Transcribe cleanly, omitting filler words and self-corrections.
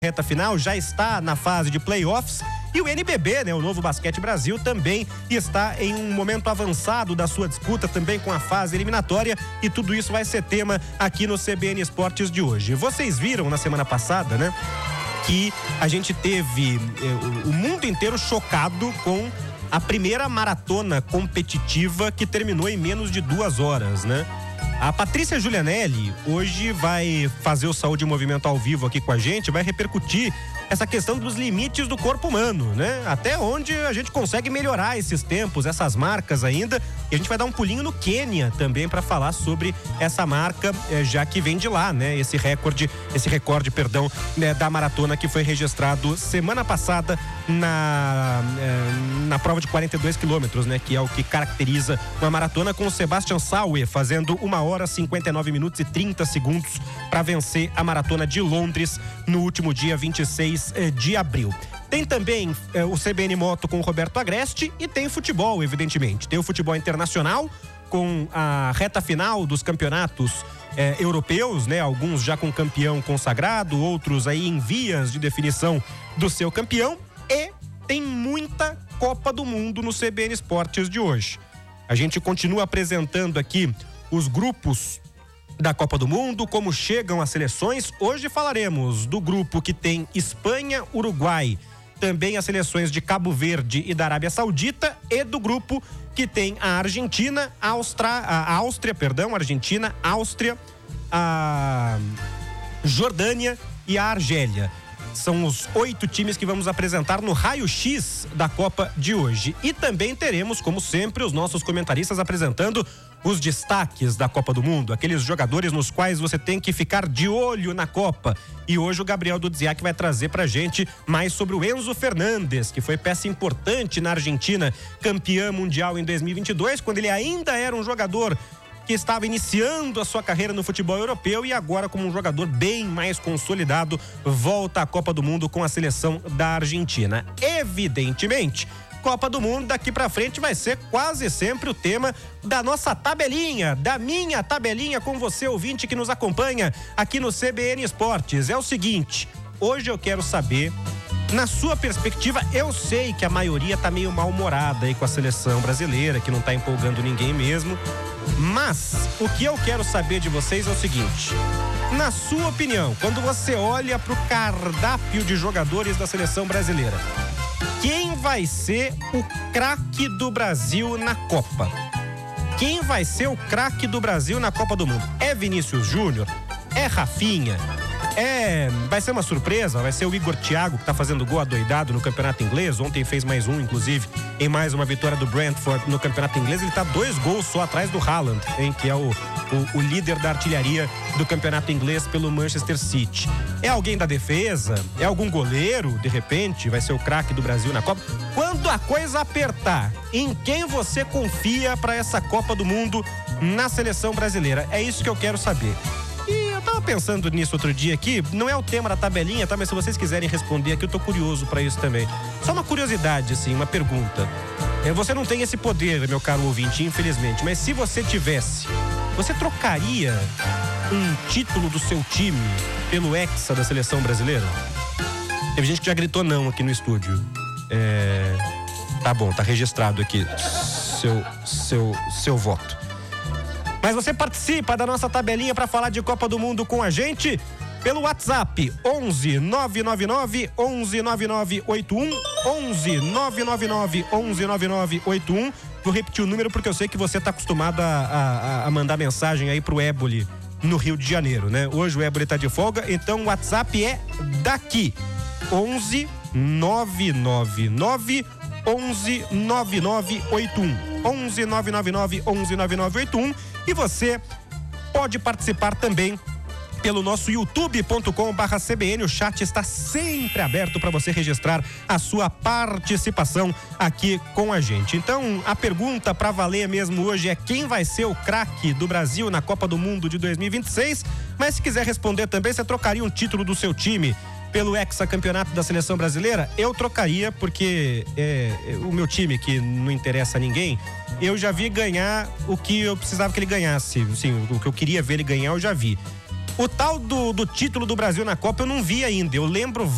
reta final, já está na fase de playoffs. E o NBB, né, o Novo Basquete Brasil, também está em um momento avançado da sua disputa, também com a fase eliminatória, e tudo isso vai ser tema aqui no CBN Esportes de hoje. Vocês viram na semana passada, né, que a gente teve o mundo inteiro chocado com a primeira maratona competitiva que terminou em menos de 2 horas, né? A Patrícia Julianelli hoje vai fazer o Saúde em Movimento ao vivo aqui com a gente, vai repercutir essa questão dos limites do corpo humano, né? Até onde a gente consegue melhorar esses tempos, essas marcas ainda. E a gente vai dar um pulinho no Quênia também para falar sobre essa marca, já que vem de lá, né? Esse recorde, né, da maratona que foi registrado semana passada na prova de 42 quilômetros, né? Que é o que caracteriza uma maratona, com o Sebastian Sauer fazendo 1 hora, 59 minutos e 30 segundos para vencer a maratona de Londres no último dia 26 de abril. Tem também o CBN Moto com o Roberto Agreste e tem futebol, evidentemente. Tem o futebol internacional com a reta final dos campeonatos europeus, né? Alguns já com campeão consagrado, outros aí em vias de definição do seu campeão. E tem muita Copa do Mundo no CBN Esportes de hoje. A gente continua apresentando aqui os grupos da Copa do Mundo, como chegam as seleções. Hoje falaremos do grupo que tem Espanha, Uruguai, também as seleções de Cabo Verde e da Arábia Saudita, e do grupo que tem a Argentina, a Jordânia e a Argélia. São os 8 times que vamos apresentar no raio-x da Copa de hoje. E também teremos, como sempre, os nossos comentaristas apresentando os destaques da Copa do Mundo, aqueles jogadores nos quais você tem que ficar de olho na Copa. E hoje o Gabriel Dudziak vai trazer pra gente mais sobre o Enzo Fernandes, que foi peça importante na Argentina, campeã mundial em 2022, quando ele ainda era um jogador que estava iniciando a sua carreira no futebol europeu, e agora, como um jogador bem mais consolidado, volta à Copa do Mundo com a seleção da Argentina. Evidentemente, Copa do Mundo daqui pra frente vai ser quase sempre o tema da nossa tabelinha, da minha tabelinha com você, ouvinte que nos acompanha aqui no CBN Esportes. É o seguinte, hoje eu quero saber, na sua perspectiva, eu sei que a maioria tá meio mal-humorada aí com a seleção brasileira, que não tá empolgando ninguém mesmo, mas o que eu quero saber de vocês é o seguinte: na sua opinião, quando você olha pro cardápio de jogadores da seleção brasileira, quem vai ser o craque do Brasil na Copa? Quem vai ser o craque do Brasil na Copa do Mundo? É Vinícius Júnior? É Rafinha? Vai ser uma surpresa? Vai ser o Igor Thiago, que tá fazendo gol adoidado no campeonato inglês? Ontem fez mais um, inclusive, em mais uma vitória do Brentford no campeonato inglês. Ele tá 2 gols só atrás do Haaland, hein, que é o líder da artilharia do campeonato inglês pelo Manchester City. É alguém da defesa? É algum goleiro, de repente, vai ser o craque do Brasil na Copa? Quando a coisa apertar, em quem você confia para essa Copa do Mundo na seleção brasileira? É isso que eu quero saber. E eu tava pensando nisso outro dia aqui, não é o tema da tabelinha, tá? Mas se vocês quiserem responder aqui, eu tô curioso pra isso também. Só uma curiosidade, assim, uma pergunta. Você não tem esse poder, meu caro ouvinte, infelizmente, mas se você tivesse, você trocaria um título do seu time pelo Hexa da seleção brasileira? Teve gente que já gritou não aqui no estúdio. Tá bom, tá registrado aqui seu voto. Mas você participa da nossa tabelinha para falar de Copa do Mundo com a gente pelo WhatsApp 11 999 11 9981 11 999 11 9981. Vou repetir o número porque eu sei que você tá acostumado a mandar mensagem aí pro Éboli no Rio de Janeiro, né? Hoje o Éboli tá de folga, então o WhatsApp é daqui 11 999 11 9981 11 999 11 9981. E você pode participar também pelo nosso youtube.com/CBN. O chat está sempre aberto para você registrar a sua participação aqui com a gente. Então, a pergunta para valer mesmo hoje é: quem vai ser o craque do Brasil na Copa do Mundo de 2026? Mas se quiser responder também, você trocaria um título do seu time pelo hexacampeonato da seleção brasileira? Eu trocaria, porque o meu time, que não interessa a ninguém, eu já vi ganhar o que eu precisava que ele ganhasse. Assim, o que eu queria ver ele ganhar, eu já vi. O tal do título do Brasil na Copa eu não vi ainda. Eu lembro